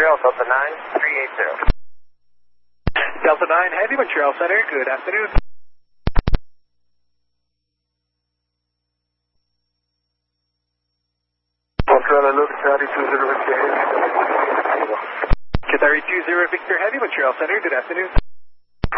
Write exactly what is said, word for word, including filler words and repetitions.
Montreal, Delta nine, three eight zero. Delta nine, Heavy Montreal Center, good afternoon. Montreal, hello, Charlie two zero Victor Heavy. Qatari two zero Victor Heavy Montreal Center, good afternoon.